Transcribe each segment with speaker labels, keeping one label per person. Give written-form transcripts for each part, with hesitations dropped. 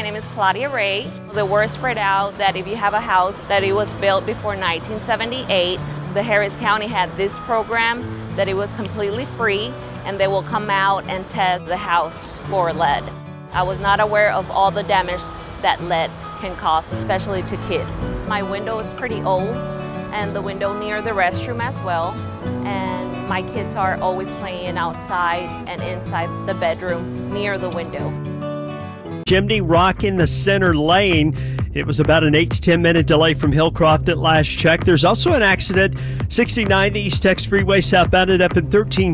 Speaker 1: My name is Claudia Ray. The word spread out that if you have a house that it was built before 1978, the Harris County had this program that it was completely free, and they will come out and test the house for lead. I was not aware of all the damage that lead can cause, especially to kids. My window is pretty old, and the window near the restroom as well. And my kids are always playing outside and inside the bedroom near the window.
Speaker 2: Chimney Rock in the center lane. It was about an 8 to 10 minute delay from Hillcroft at last check. There's also an accident, 69 the East Tex Freeway southbound at FM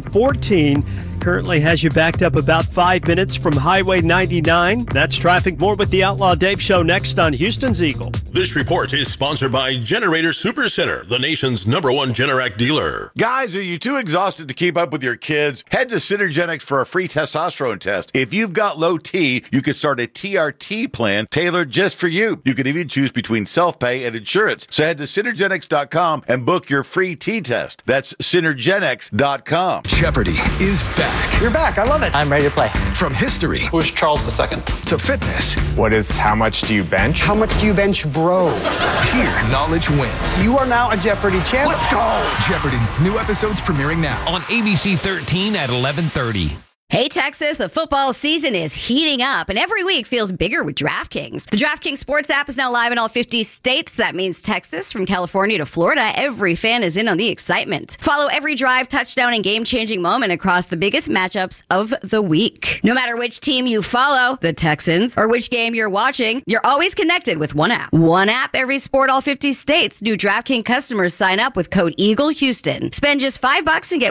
Speaker 2: 1314. Currently has you backed up about 5 minutes from Highway 99. That's traffic. More with the Outlaw Dave Show next on Houston's Eagle.
Speaker 3: This report is sponsored by Generator Supercenter, the nation's #1 Generac dealer.
Speaker 4: Guys, are you too exhausted to keep up with your kids? Head to Synergenics for a free testosterone test. If you've got low T, you can start a TRT plan tailored just for you. You can even choose between self-pay and insurance. So head to Synergenics.com and book your free T test. That's Synergenics.com.
Speaker 5: Jeopardy is back.
Speaker 6: You're back. I love it.
Speaker 7: I'm ready to play.
Speaker 5: From history.
Speaker 8: Who's Charles II?
Speaker 5: To fitness.
Speaker 9: What is how much do you bench?
Speaker 6: How much do you bench, bro?
Speaker 5: Here, knowledge wins.
Speaker 6: You are now a Jeopardy champ.
Speaker 5: Let's go. Jeopardy. New episodes premiering now
Speaker 10: on ABC 13 at 11:30.
Speaker 11: Hey, Texas, the football season is heating up, and every week feels bigger with DraftKings. The DraftKings Sports app is now live in all 50 states. That means Texas, from California to Florida, every fan is in on the excitement. Follow every drive, touchdown, and game-changing moment across the biggest matchups of the week. No matter which team you follow, the Texans, or which game you're watching, you're always connected with one app. One app, every sport, all 50 states. New DraftKings customers sign up with code EagleHouston. Spend just $5 and get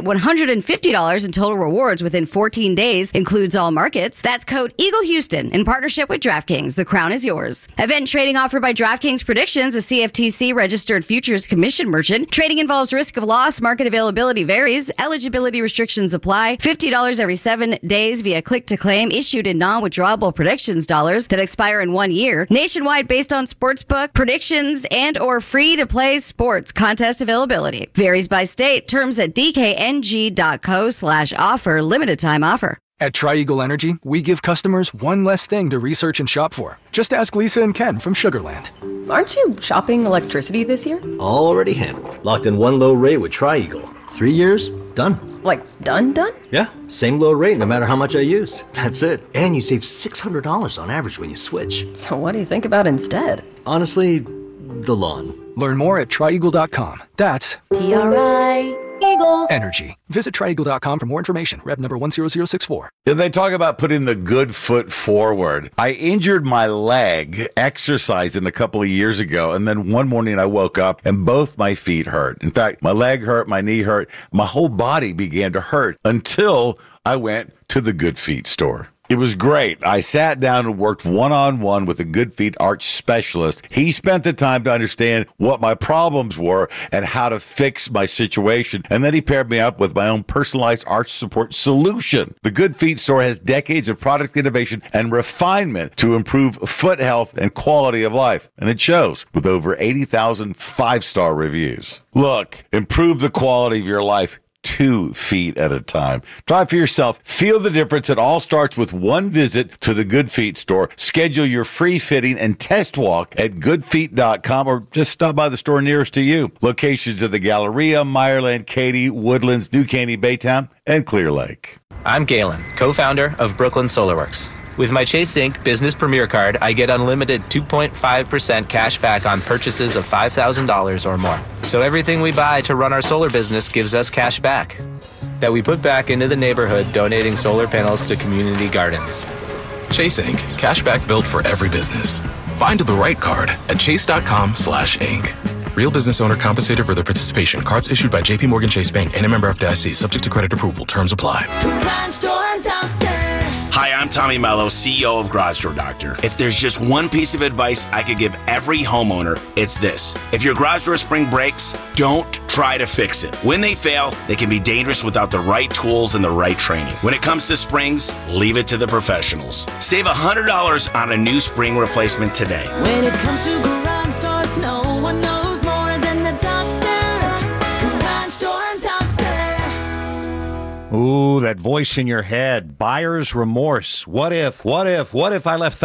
Speaker 11: $150 in total rewards within 14 days, includes all markets. That's code EagleHouston in partnership with DraftKings. The crown is yours. Event trading offered by DraftKings Predictions, a CFTC registered futures commission merchant. Trading involves risk of loss. Market availability varies. Eligibility restrictions apply. $50 every 7 days via click to claim, issued in non-withdrawable predictions dollars that expire in 1 year. Nationwide based on sportsbook predictions and or free to play sports contest availability. Varies by state. Terms at dkng.co/offer. Limited time offer.
Speaker 5: At Tri-Eagle Energy, we give customers one less thing to research and shop for. Just ask Lisa and Ken from Sugarland.
Speaker 12: Aren't you shopping electricity this year?
Speaker 13: Already handled. Locked in one low rate with Tri-Eagle. 3 years, done.
Speaker 12: Like, done?
Speaker 13: Yeah, same low rate no matter how much I use. That's it. And you save $600 on average when you switch.
Speaker 12: So what do you think about instead?
Speaker 13: Honestly, the lawn.
Speaker 5: Learn more at Tri-Eagle.com. That's
Speaker 12: Tri-Eagle
Speaker 5: Energy. Visit Tri-Eagle.com for more information. Rev number 10064.
Speaker 4: They talk about putting the good foot forward. I injured my leg exercising a couple of years ago, and then one morning I woke up and both my feet hurt. In fact, my leg hurt, my knee hurt, my whole body began to hurt until I went to the Good Feet store. It was great. I sat down and worked one-on-one with a Good Feet arch specialist. He spent the time to understand what my problems were and how to fix my situation. And then he paired me up with my own personalized arch support solution. The Good Feet store has decades of product innovation and refinement to improve foot health and quality of life. And it shows with over 80,000 five-star reviews. Look, improve the quality of your life 2 feet at a time. Try for yourself. Feel the difference. It all starts with one visit to the Good Feet store. Schedule your free fitting and test walk at goodfeet.com or just stop by the store nearest to you. Locations of the Galleria, Meyerland, Katy, Woodlands, New Caney, Baytown, and Clear Lake.
Speaker 7: I'm Galen, co-founder of Brooklyn SolarWorks. With my Chase Inc. Business Premier Card, I get unlimited 2.5% cash back on purchases of $5,000 or more. So everything we buy to run our solar business gives us cash back that we put back into the neighborhood, donating solar panels to community gardens.
Speaker 14: Chase Inc. Cashback built for every business. Find the right card at chase.com/inc. Real business owner compensated for their participation. Cards issued by JP Morgan Chase Bank and a member FDIC. Subject to credit approval. Terms apply.
Speaker 15: Hi, I'm Tommy Mello, CEO of Garage Door Doctor. If there's just one piece of advice I could give every homeowner, it's this. If your garage door spring breaks, don't try to fix it. When they fail, they can be dangerous without the right tools and the right training. When it comes to springs, leave it to the professionals. Save $100 on a new spring replacement today.
Speaker 16: When it comes to garage doors, no one knows more than the doctor. Garage Door Doctor.
Speaker 17: Ooh, that voice in your head. Buyer's remorse. What if I left